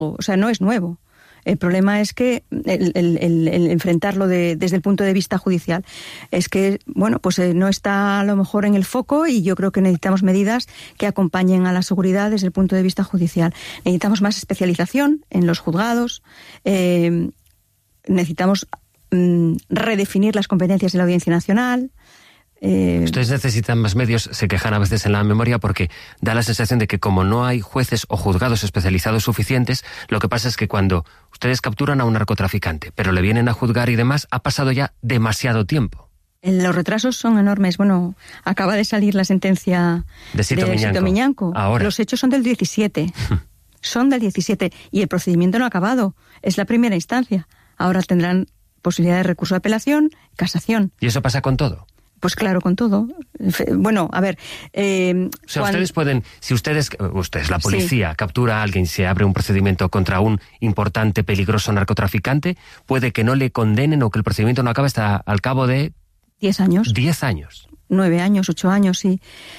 O sea, no es nuevo. El problema es que el enfrentarlo desde el punto de vista judicial es que, bueno, pues no está a lo mejor en el foco, y yo creo que necesitamos medidas que acompañen a la seguridad desde el punto de vista judicial. Necesitamos más especialización en los juzgados, necesitamos redefinir las competencias de la Audiencia Nacional. Ustedes necesitan más medios, se quejan a veces en la memoria porque da la sensación de que como no hay jueces o juzgados especializados suficientes, lo que pasa es que cuando ustedes capturan a un narcotraficante, pero le vienen a juzgar y demás, ha pasado ya demasiado tiempo. Los retrasos son enormes. Bueno, acaba de salir la sentencia de Sito Miñanco. Ahora. Los hechos son del 17. Son del 17 y el procedimiento no ha acabado. Es la primera instancia. Ahora tendrán posibilidad de recurso de apelación, casación. ¿Y eso pasa con todo? Pues claro, con todo. Bueno, a ver... o sea, ustedes pueden... Si ustedes, la policía, captura a alguien, se abre un procedimiento contra un importante, peligroso narcotraficante, puede que no le condenen o que el procedimiento no acabe hasta al cabo de... 10 años. 10 años. 9 años, 8 años, sí.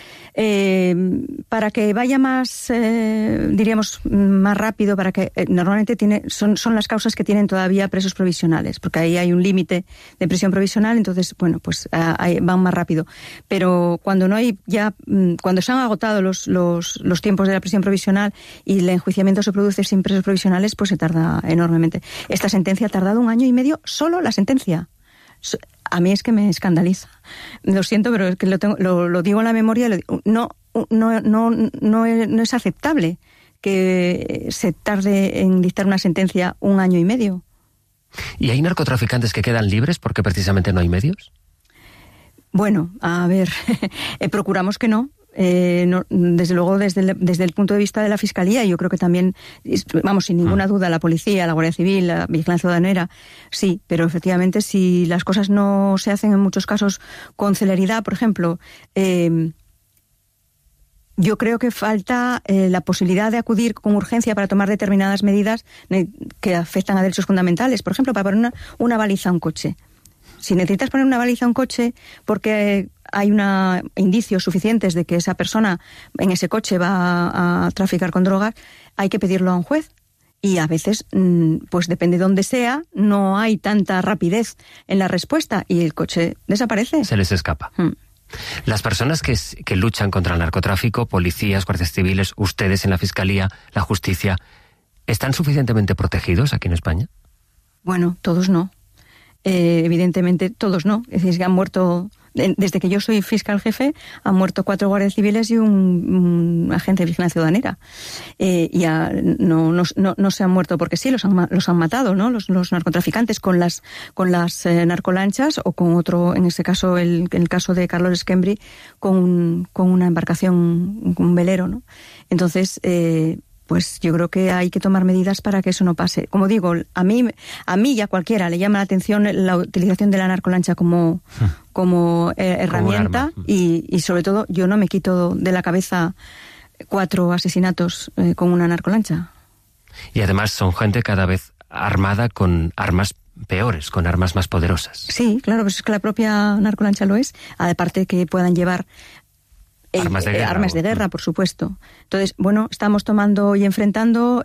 Para que vaya más, diríamos, más rápido, para que normalmente son las causas que tienen todavía presos provisionales, porque ahí hay un límite de prisión provisional, entonces, bueno, pues van más rápido. Pero cuando no hay ya, cuando se han agotado los tiempos de la prisión provisional y el enjuiciamiento se produce sin presos provisionales, pues se tarda enormemente. Esta sentencia ha tardado 1 año y medio, solo la sentencia. A mí es que me escandaliza. Lo siento, pero es que lo digo en la memoria. No es aceptable que se tarde en dictar una sentencia 1 año y medio. ¿Y hay narcotraficantes que quedan libres porque precisamente no hay medios? Bueno, a ver, procuramos que no. Desde luego, desde el punto de vista de la Fiscalía, yo creo que también, vamos, sin ninguna duda, la Policía, la Guardia Civil, la Vigilancia Aduanera, sí, pero efectivamente si las cosas no se hacen en muchos casos con celeridad, por ejemplo, yo creo que falta la posibilidad de acudir con urgencia para tomar determinadas medidas que afectan a derechos fundamentales. Por ejemplo, para poner una baliza a un coche. Si necesitas poner una baliza a un coche porque hay indicios suficientes de que esa persona en ese coche va a traficar con drogas, hay que pedirlo a un juez. Y a veces, pues depende de dónde sea, no hay tanta rapidez en la respuesta y el coche desaparece. Se les escapa. Las personas que luchan contra el narcotráfico, policías, guardias civiles, ustedes en la Fiscalía, la Justicia, ¿están suficientemente protegidos aquí en España? Bueno, todos no. Evidentemente todos no. Es decir, que han muerto, desde que yo soy fiscal jefe, han muerto 4 guardias civiles y un agente de vigilancia aduanera. No se han muerto porque sí, los han matado, ¿no? Los narcotraficantes con las narcolanchas, o con otro, en este caso, el caso de Carlos Schembri, con una embarcación, un velero, ¿no? Entonces, pues yo creo que hay que tomar medidas para que eso no pase. Como digo, a mí y a cualquiera le llama la atención la utilización de la narcolancha como herramienta, y sobre todo yo no me quito de la cabeza 4 asesinatos con una narcolancha. Y además son gente cada vez armada con armas peores, con armas más poderosas. Sí, claro, pues es que la propia narcolancha lo es, aparte que puedan llevar armas de guerra, por supuesto. Entonces, bueno, estamos tomando y enfrentando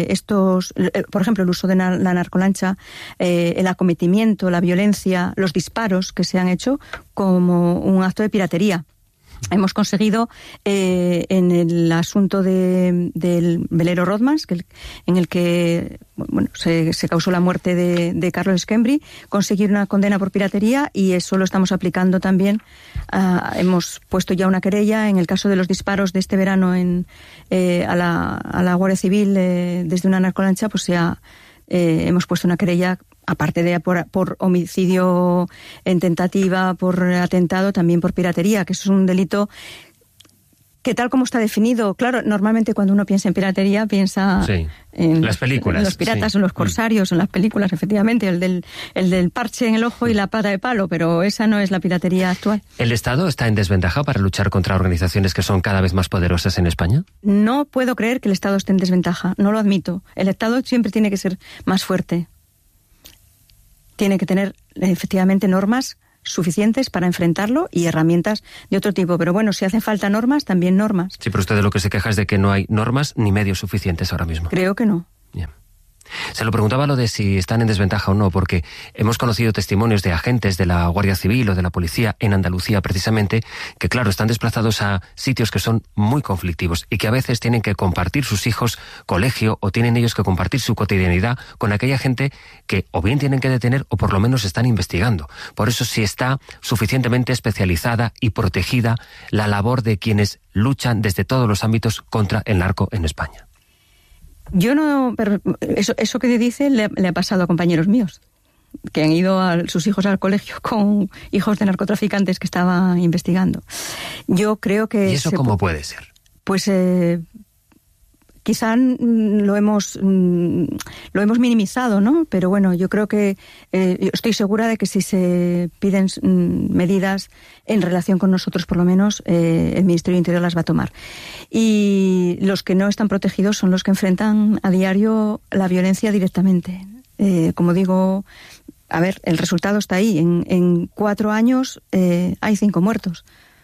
por ejemplo, el uso de la narcolancha, el acometimiento, la violencia, los disparos que se han hecho como un acto de piratería. Hemos conseguido, en el asunto del velero Rodmans, en el que se causó la muerte de Carlos Schembri, conseguir una condena por piratería, y eso lo estamos aplicando también. Hemos puesto ya una querella en el caso de los disparos de este verano a la Guardia Civil desde una narcolancha, pues ya hemos puesto una querella, aparte de por homicidio en tentativa, por atentado, también por piratería, que eso es un delito que, tal como está definido, claro, normalmente cuando uno piensa en piratería piensa en las películas, en los piratas, en los corsarios, en las películas, efectivamente, el del parche en el ojo y la pata de palo, pero esa no es la piratería actual. ¿El Estado está en desventaja para luchar contra organizaciones que son cada vez más poderosas en España? No puedo creer que el Estado esté en desventaja, no lo admito. El Estado siempre tiene que ser más fuerte. Tiene que tener efectivamente normas suficientes para enfrentarlo y herramientas de otro tipo. Pero bueno, si hacen falta normas, también normas. Sí, pero usted de lo que se queja es de que no hay normas ni medios suficientes ahora mismo. Creo que no. Bien. Se lo preguntaba lo de si están en desventaja o no, porque hemos conocido testimonios de agentes de la Guardia Civil o de la policía en Andalucía precisamente, que claro, están desplazados a sitios que son muy conflictivos y que a veces tienen que compartir sus hijos colegio o tienen ellos que compartir su cotidianidad con aquella gente que o bien tienen que detener o por lo menos están investigando. Por eso si está suficientemente especializada y protegida la labor de quienes luchan desde todos los ámbitos contra el narco en España. Yo no, pero eso que dice le ha pasado a compañeros míos, que han ido sus hijos al colegio con hijos de narcotraficantes que estaban investigando. Yo creo que... ¿Y eso cómo puede ser? Pues quizá lo hemos minimizado, ¿no? Pero bueno, yo creo que estoy segura de que si se piden medidas en relación con nosotros, por lo menos, el Ministerio de Interior las va a tomar. Y los que no están protegidos son los que enfrentan a diario la violencia directamente. Como digo, a ver, el resultado está ahí. En 4 años hay 5 muertos.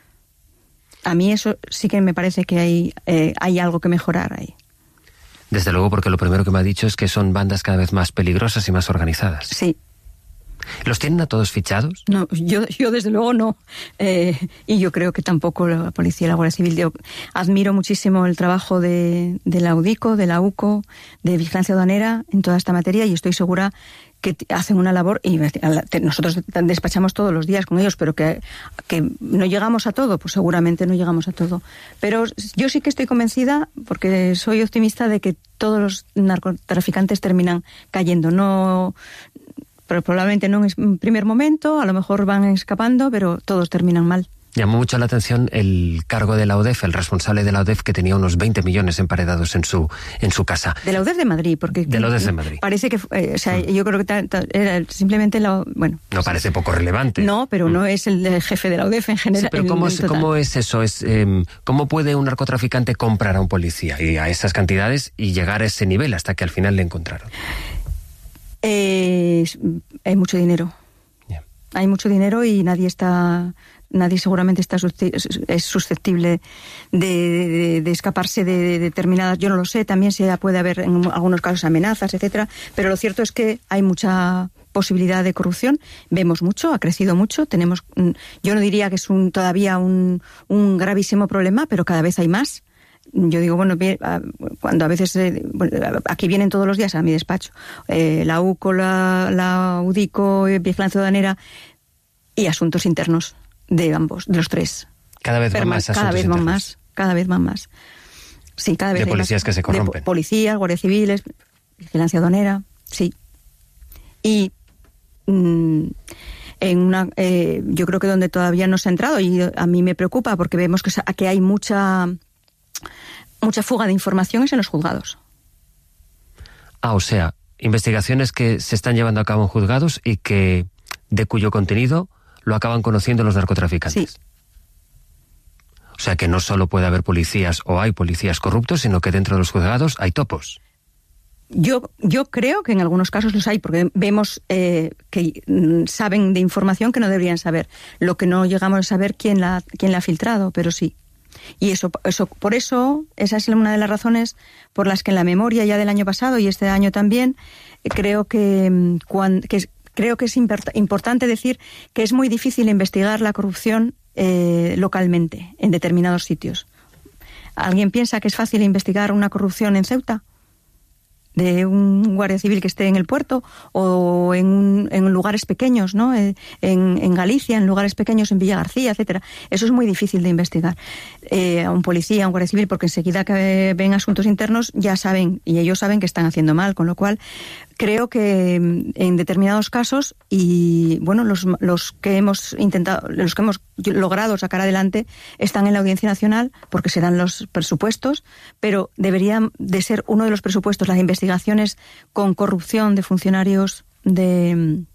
A mí eso sí que me parece que hay algo que mejorar ahí. Desde luego, porque lo primero que me ha dicho es que son bandas cada vez más peligrosas y más organizadas. Sí. ¿Los tienen a todos fichados? No, yo desde luego no. Y yo creo que tampoco la policía y la Guardia Civil. Yo admiro muchísimo el trabajo de la UDICO, de la UCO, de Vigilancia Aduanera en toda esta materia, y estoy segura que hacen una labor, y nosotros despachamos todos los días con ellos, pero que no llegamos a todo, pues seguramente no llegamos a todo. Pero yo sí que estoy convencida, porque soy optimista, de que todos los narcotraficantes terminan cayendo. No, pero probablemente no en un primer momento, a lo mejor van escapando, pero todos terminan mal. Llamó mucho la atención el cargo de la UDEF, el responsable de la UDEF, que tenía unos 20 millones emparedados en su casa. De la UDEF de Madrid, porque... De la UDEF de Madrid. Parece que... yo creo que era simplemente bueno... No parece poco relevante. No, pero no es el jefe de la UDEF en general. Sí, pero ¿cómo es eso? ¿Cómo puede un narcotraficante comprar a un policía y a esas cantidades y llegar a ese nivel hasta que al final le encontraron? Hay mucho dinero. Yeah. Hay mucho dinero y nadie seguramente es susceptible de escaparse de determinadas... Yo no lo sé, también puede haber en algunos casos amenazas, etcétera, pero lo cierto es que hay mucha posibilidad de corrupción. Vemos mucho, ha crecido mucho. Yo no diría que es todavía un gravísimo problema, pero cada vez hay más. Yo digo, bueno, cuando a veces... aquí vienen todos los días a mi despacho. La UCO, la UDICO, Vigilancia Aduanera y asuntos internos de ambos, de los tres. Cada vez van más asuntos internos. Cada vez van más. Sí, cada vez de policías más, que se corrompen. De policías, guardias civiles, Vigilancia Aduanera, sí. Y yo creo que donde todavía no se ha entrado, y a mí me preocupa porque vemos que hay mucha fuga de información, es en los juzgados. O sea, investigaciones que se están llevando a cabo en juzgados y de cuyo contenido lo acaban conociendo los narcotraficantes. Sí. O sea que no solo puede haber policías o hay policías corruptos, sino que dentro de los juzgados hay topos. Yo creo que en algunos casos los hay, porque vemos que saben de información que no deberían saber. Lo que no llegamos a saber quién la ha filtrado, pero sí. Y por eso, esa es una de las razones por las que en la memoria ya del año pasado y este año también, creo que es importante decir que es muy difícil investigar la corrupción localmente, en determinados sitios. ¿Alguien piensa que es fácil investigar una corrupción en Ceuta? De un guardia civil que esté en el puerto o en lugares pequeños, ¿no? En Galicia, en lugares pequeños, en Villa García, etcétera. Eso es muy difícil de investigar. A un policía, a un guardia civil, porque enseguida que ven asuntos internos ya saben, y ellos saben que están haciendo mal, con lo cual creo que en determinados casos, y bueno, los que hemos logrado sacar adelante están en la Audiencia Nacional porque se dan los presupuestos, pero deberían de ser uno de los presupuestos las investigaciones con corrupción de funcionarios de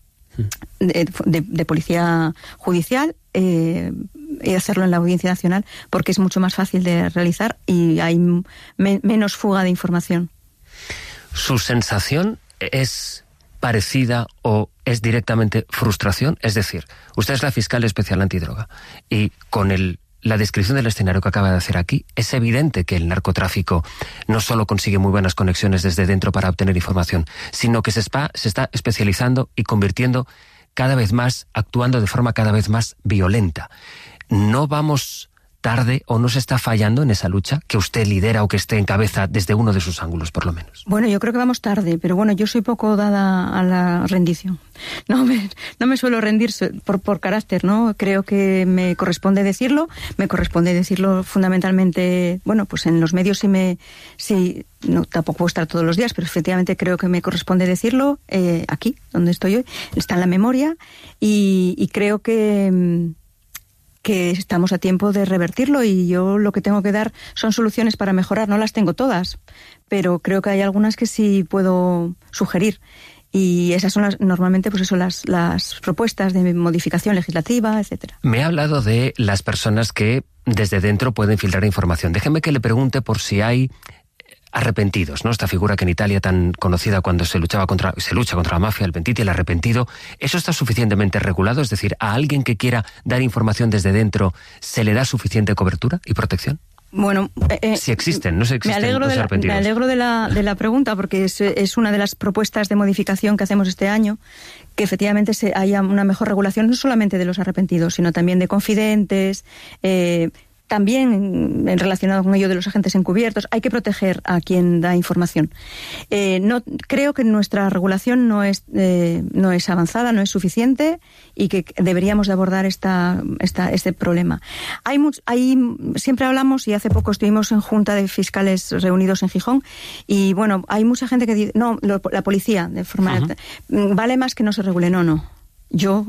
policía judicial, y hacerlo en la Audiencia Nacional porque es mucho más fácil de realizar y hay menos fuga de información. ¿Su sensación es parecida o es directamente frustración? Es decir, usted es la fiscal especial antidroga y con el la descripción del escenario que acaba de hacer aquí, es evidente que el narcotráfico no solo consigue muy buenas conexiones desde dentro para obtener información, sino que se está especializando y convirtiendo cada vez más, actuando de forma cada vez más violenta. ¿No vamos tarde o no se está fallando en esa lucha que usted lidera o que esté en cabeza desde uno de sus ángulos, por lo menos? Bueno, yo creo que vamos tarde, pero bueno, yo soy poco dada a la rendición. No me suelo rendir por carácter, ¿no? Creo que me corresponde decirlo fundamentalmente, bueno, pues en los medios no, tampoco puedo estar todos los días, pero efectivamente creo que me corresponde decirlo aquí, donde estoy hoy, está en la memoria y creo que estamos a tiempo de revertirlo y yo lo que tengo que dar son soluciones para mejorar. No las tengo todas, pero creo que hay algunas que sí puedo sugerir. Y esas son normalmente pues eso, las propuestas de modificación legislativa, etcétera. Me ha hablado de las personas que desde dentro pueden filtrar información. Déjeme que le pregunte por si hay arrepentidos, ¿no? Esta figura que en Italia tan conocida cuando se lucha contra la mafia, el pentiti, el arrepentido. ¿Eso está suficientemente regulado? Es decir, ¿a alguien que quiera dar información desde dentro se le da suficiente cobertura y protección? Bueno, si existen, no se existen los arrepentidos. Me alegro de la pregunta porque es una de las propuestas de modificación que hacemos este año, que efectivamente haya una mejor regulación no solamente de los arrepentidos, sino también de confidentes, también relacionado con ello de los agentes encubiertos. Hay que proteger a quien da información. No creo que nuestra regulación no es avanzada, no es suficiente y que deberíamos de abordar este problema. Siempre hablamos, y hace poco estuvimos en junta de fiscales reunidos en Gijón, y bueno, hay mucha gente que dice, no, la policía, de forma vale más que no se regule. No. Yo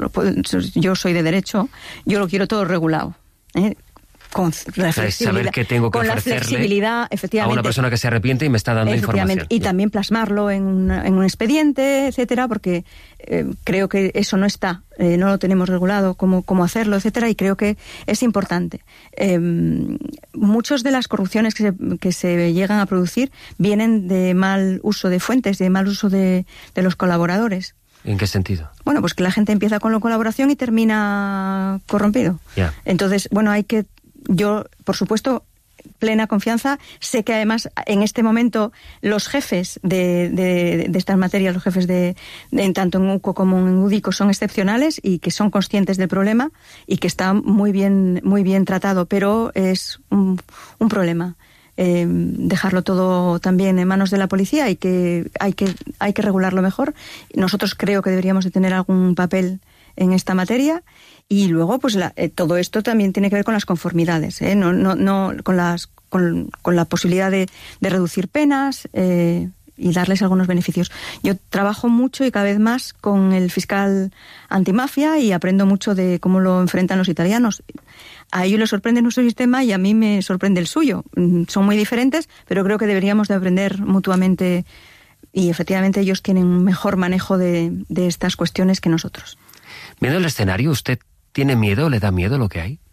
soy de derecho, yo lo quiero todo regulado. Con la flexibilidad, saber qué tengo que ofrecerle efectivamente, a una persona que se arrepiente y me está dando información. Y también plasmarlo en un expediente, etcétera, porque creo que eso no está, no lo tenemos regulado, cómo hacerlo, etcétera, y creo que es importante. Muchas de las corrupciones que se llegan a producir vienen de mal uso de fuentes, de mal uso de los colaboradores. ¿En qué sentido? Bueno, pues que la gente empieza con la colaboración y termina corrompido. Yeah. Entonces, bueno, yo, por supuesto, plena confianza. Sé que además en este momento los jefes de estas materias, los jefes de tanto en UCO como en UDICO son excepcionales y que son conscientes del problema y que está muy bien tratado, pero es un problema. Dejarlo todo también en manos de la policía y que hay que regularlo mejor. Nosotros creo que deberíamos de tener algún papel en esta materia. Y luego, pues todo esto también tiene que ver con las conformidades, no con la posibilidad de reducir penas y darles algunos beneficios. Yo trabajo mucho y cada vez más con el fiscal antimafia y aprendo mucho de cómo lo enfrentan los italianos. A ellos les sorprende nuestro sistema y a mí me sorprende el suyo. Son muy diferentes, pero creo que deberíamos de aprender mutuamente y efectivamente ellos tienen un mejor manejo de estas cuestiones que nosotros. Viendo el escenario, ¿usted tiene miedo? ¿Le da miedo lo que hay?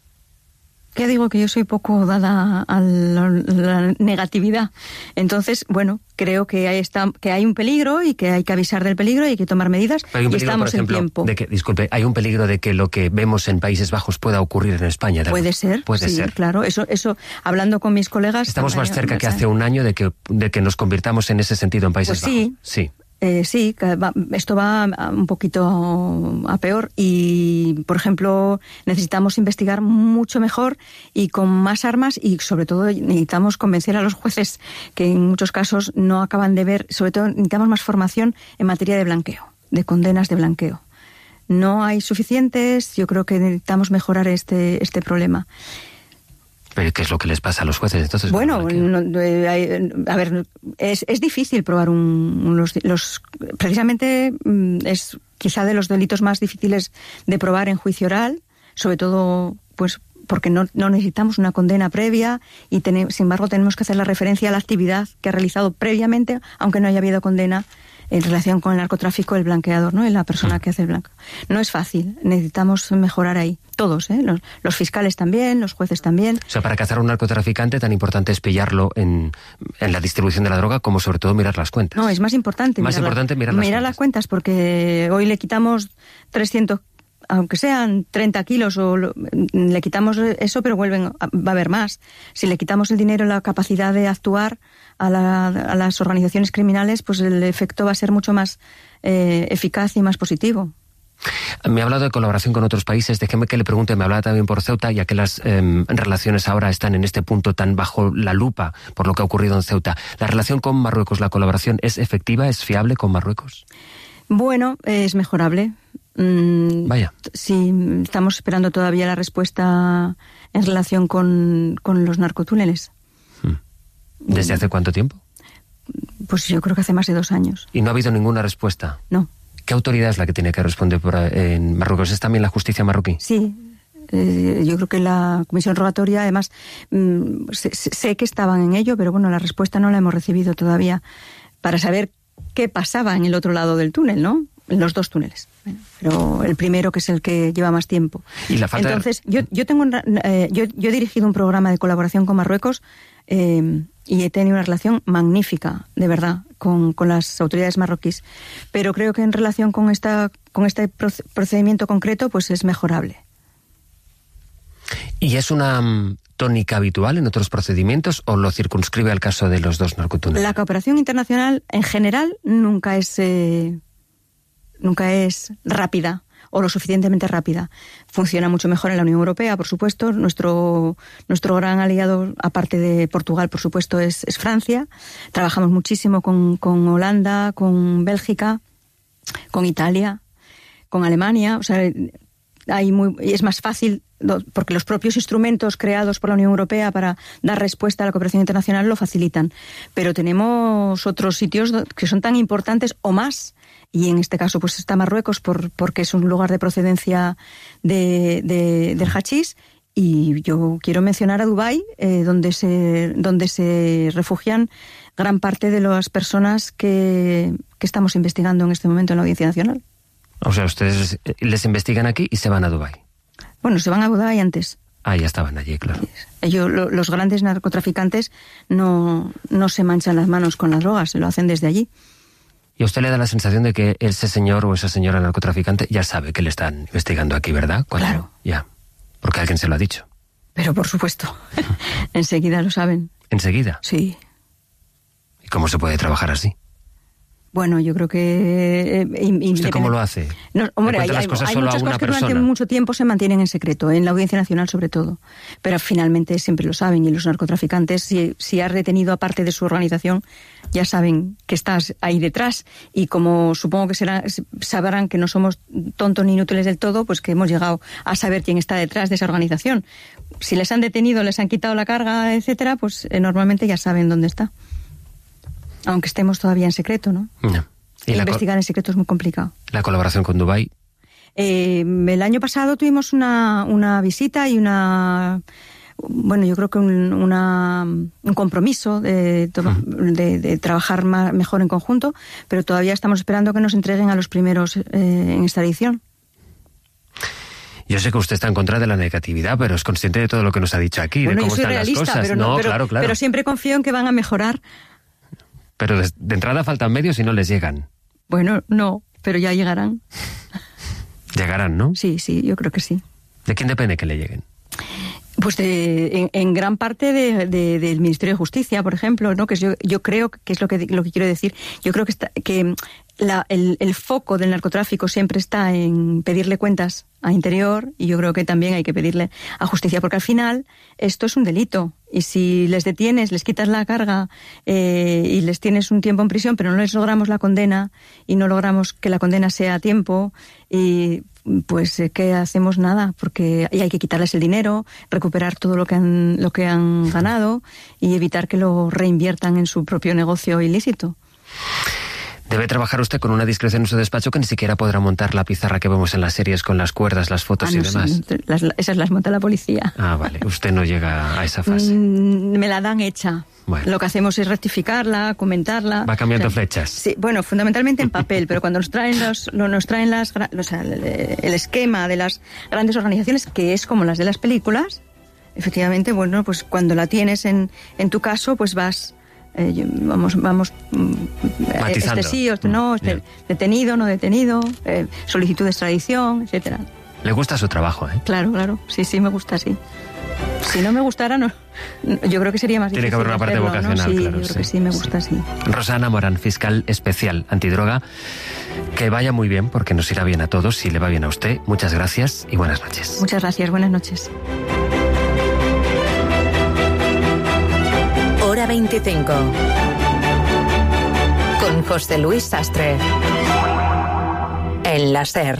Ya digo que yo soy poco dada a la negatividad. Entonces, bueno, creo que hay un peligro y que hay que avisar del peligro y hay que tomar medidas. Hay un peligro, estamos por ejemplo, en tiempo. ¿hay un peligro de que lo que vemos en Países Bajos pueda ocurrir en España? Puede ser, claro. Eso, hablando con mis colegas... Estamos más cerca que hace un año de que nos convirtamos en ese sentido en Países Bajos. Sí. Sí, esto va un poquito a peor y, por ejemplo, necesitamos investigar mucho mejor y con más armas y, sobre todo, necesitamos convencer a los jueces que en muchos casos no acaban de ver, sobre todo necesitamos más formación en materia de blanqueo, de condenas de blanqueo. No hay suficientes, yo creo que necesitamos mejorar este problema. ¿Pero qué es lo que les pasa a los jueces entonces? Bueno, es difícil probar precisamente es quizá de los delitos más difíciles de probar en juicio oral, sobre todo pues porque no necesitamos una condena previa y sin embargo tenemos que hacer la referencia a la actividad que ha realizado previamente, aunque no haya habido condena en relación con el narcotráfico, el blanqueador, ¿no? La persona que hace el blanco. No es fácil, necesitamos mejorar ahí. Todos, los fiscales también, los jueces también. O sea, para cazar a un narcotraficante tan importante es pillarlo en la distribución de la droga como sobre todo mirar las cuentas. No, es más importante. Mirar las cuentas porque hoy le quitamos aunque sean 30 kilos, le quitamos eso, pero va a haber más. Si le quitamos el dinero, la capacidad de actuar a las organizaciones criminales, pues el efecto va a ser mucho más eficaz y más positivo. Me ha hablado de colaboración con otros países. Déjeme que le pregunte, me hablaba también por Ceuta, ya que las relaciones ahora están en este punto tan bajo la lupa por lo que ha ocurrido en Ceuta. ¿La relación con Marruecos, la colaboración, es efectiva, es fiable con Marruecos? Bueno, es mejorable. Vaya. Sí, estamos esperando todavía la respuesta en relación con los narcotúneles. ¿Desde hace cuánto tiempo? Pues yo creo que hace más de 2 años. ¿Y no ha habido ninguna respuesta? No. ¿Qué autoridad es la que tiene que responder en Marruecos? ¿Es también la justicia marroquí? Sí, yo creo que la comisión rogatoria, además, sé que estaban en ello, pero bueno, la respuesta no la hemos recibido todavía para saber qué pasaba en el otro lado del túnel, ¿no? En los 2 túneles. Bueno, pero el primero, que es el que lleva más tiempo. ¿Y la falta Entonces, yo he dirigido un programa de colaboración con Marruecos y he tenido una relación magnífica, de verdad, con las autoridades marroquíes. Pero creo que en relación con este procedimiento concreto, pues es mejorable. ¿Y es una tónica habitual en otros procedimientos o lo circunscribe al caso de los 2 narcotúneles? La cooperación internacional, en general, nunca es rápida o lo suficientemente rápida. Funciona mucho mejor en la Unión Europea, por supuesto. Nuestro gran aliado, aparte de Portugal, por supuesto, es Francia. Trabajamos muchísimo con Holanda, con Bélgica, con Italia, con Alemania. O sea, es más fácil, porque los propios instrumentos creados por la Unión Europea para dar respuesta a la cooperación internacional lo facilitan. Pero tenemos otros sitios que son tan importantes o más. Y en este caso pues está Marruecos porque es un lugar de procedencia del hachís, y yo quiero mencionar a Dubái, donde se refugian gran parte de las personas que estamos investigando en este momento en la Audiencia Nacional. O sea, ustedes les investigan aquí y se van a Dubái. Bueno, se van a Dubái antes. Ah, ya estaban allí, claro. Ellos, los grandes narcotraficantes no se manchan las manos con las drogas, se lo hacen desde allí. Y a usted le da la sensación de que ese señor o esa señora narcotraficante ya sabe que le están investigando aquí, ¿verdad? Claro. Ya, porque alguien se lo ha dicho. Pero por supuesto, enseguida lo saben. ¿Enseguida? Sí. ¿Y cómo se puede trabajar así? Bueno, yo creo que... ¿Usted cómo lo hace? No, hombre, hay muchas cosas que durante mucho tiempo se mantienen en secreto, en la Audiencia Nacional sobre todo. Pero finalmente siempre lo saben, y los narcotraficantes, si has retenido a parte de su organización, ya saben que estás ahí detrás. Y como supongo que sabrán que no somos tontos ni inútiles del todo, pues que hemos llegado a saber quién está detrás de esa organización. Si les han detenido, les han quitado la carga, etcétera, pues normalmente ya saben dónde está. Aunque estemos todavía en secreto, ¿no? No. Investigar en secreto es muy complicado. ¿La colaboración con Dubái? El año pasado tuvimos una visita y yo creo que un compromiso de trabajar mejor en conjunto, pero todavía estamos esperando que nos entreguen a los primeros en esta edición. Yo sé que usted está en contra de la negatividad, pero es consciente de todo lo que nos ha dicho aquí, de cómo están las cosas. Pero claro. Pero siempre confío en que van a mejorar. Pero de entrada faltan medios y no les llegan. Bueno, no, pero ya llegarán. Llegarán, ¿no? Sí, yo creo que sí. ¿De quién depende que le lleguen? Pues en gran parte del Ministerio de Justicia, por ejemplo, ¿no? Que yo creo que es lo que quiero decir. Yo creo que el foco del narcotráfico siempre está en pedirle cuentas a Interior, y yo creo que también hay que pedirle a Justicia, porque al final esto es un delito, y si les detienes, les quitas la carga y les tienes un tiempo en prisión, pero no les logramos la condena y no logramos que la condena sea a tiempo, y pues ¿qué hacemos? Nada, porque hay que quitarles el dinero, recuperar todo lo que han ganado y evitar que lo reinviertan en su propio negocio ilícito. Debe trabajar usted con una discreción en su despacho que ni siquiera podrá montar la pizarra que vemos en las series con las cuerdas, las fotos y demás. Sí, esas las monta la policía. Ah, vale. Usted no llega a esa fase. Me la dan hecha. Bueno. Lo que hacemos es rectificarla, comentarla. Va cambiando flechas. Sí, bueno, fundamentalmente en papel, pero cuando nos traen el esquema de las grandes organizaciones, que es como las de las películas, efectivamente, bueno, pues cuando la tienes en tu caso, pues vas... vamos matizando. Sí, no, detenido, no detenido, solicitud de extradición, etcétera. Le gusta su trabajo, ¿eh? Claro. Sí, me gusta, sí. Si no me gustara, no. Yo creo que sería más difícil. Tiene que haber una parte vocacional, ¿no? Sí, claro. Yo creo que sí, me gusta, sí. Rosana Morán, fiscal especial antidroga. Que vaya muy bien, porque nos irá bien a todos, si le va bien a usted. Muchas gracias y buenas noches. Muchas gracias, buenas noches. Hora 25. Con José Luis Sastre. En la SER.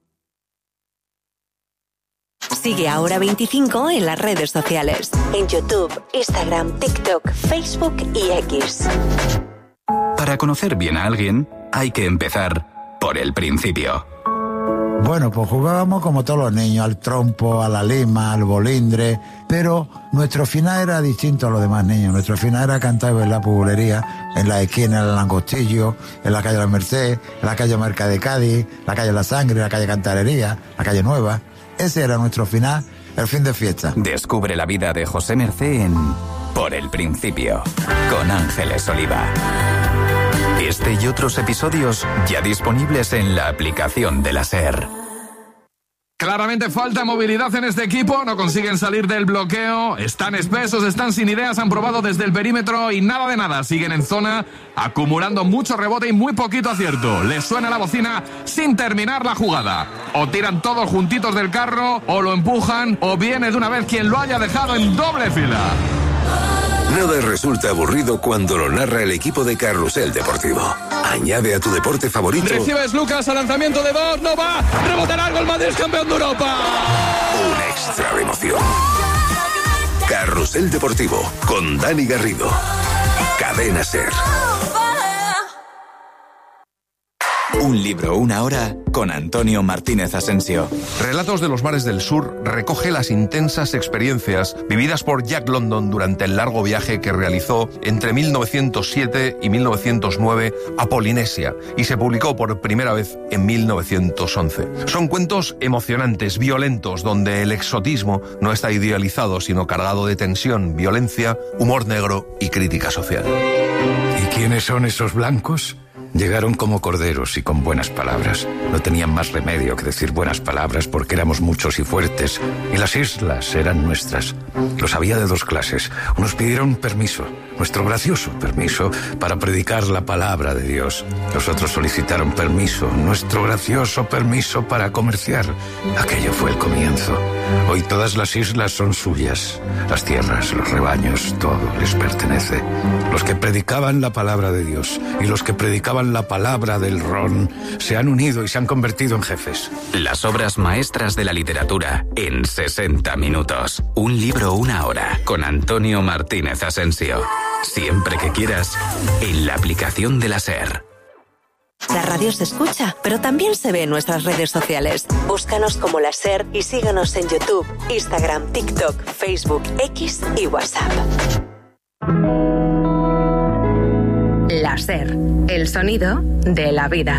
Sigue a Hora 25 en las redes sociales. En YouTube, Instagram, TikTok, Facebook y X. Para conocer bien a alguien, hay que empezar por el principio. Bueno, pues jugábamos como todos los niños, al trompo, a la lima, al bolindre, pero nuestro final era distinto a los demás niños. Nuestro final era cantar en la pubulería, en la esquina del Langostillo, en la calle La Merced, en la calle Marca de Cádiz, la calle La Sangre, la calle Cantarería, la calle Nueva. Ese era nuestro final, el fin de fiesta. Descubre la vida de José Mercé en Por el Principio, con Ángeles Oliva. Este y otros episodios ya disponibles en la aplicación de la SER. Claramente falta movilidad en este equipo, no consiguen salir del bloqueo, están espesos, están sin ideas, han probado desde el perímetro y nada de nada, siguen en zona acumulando mucho rebote y muy poquito acierto. Les suena la bocina sin terminar la jugada. O tiran todos juntitos del carro, o lo empujan, o viene de una vez quien lo haya dejado en doble fila. Nada resulta aburrido cuando lo narra el equipo de Carrusel Deportivo. Añade a tu deporte favorito. Recibes Lucas al lanzamiento de dos, no va, rebotará el gol, Madrid es campeón de Europa. Un extra de emoción. Carrusel Deportivo con Dani Garrido. Cadena SER. Un libro, una hora, con Antonio Martínez Asensio. Relatos de los mares del sur recoge las intensas experiencias vividas por Jack London durante el largo viaje que realizó entre 1907 y 1909 a Polinesia y se publicó por primera vez en 1911. Son cuentos emocionantes, violentos, donde el exotismo no está idealizado, sino cargado de tensión, violencia, humor negro y crítica social. ¿Y quiénes son esos blancos? Llegaron como corderos y con buenas palabras. No tenían más remedio que decir buenas palabras porque éramos muchos y fuertes, y las islas eran nuestras. Los había de dos clases. Unos pidieron permiso, nuestro gracioso permiso, para predicar la palabra de Dios. Los otros solicitaron permiso, nuestro gracioso permiso para comerciar. Aquello fue el comienzo. Hoy todas las islas son suyas. Las tierras, los rebaños, todo les pertenece. Los que predicaban la palabra de Dios y los que predicaban la palabra del ron se han unido y se han convertido en jefes. Las obras maestras de la literatura en 60 minutos. Un libro, una hora, con Antonio Martínez Asensio. Siempre que quieras, en la aplicación de la SER. La radio se escucha, pero también se ve en nuestras redes sociales. Búscanos como la SER y síganos en YouTube, Instagram, TikTok, Facebook, X y WhatsApp. La SER, el sonido de la vida.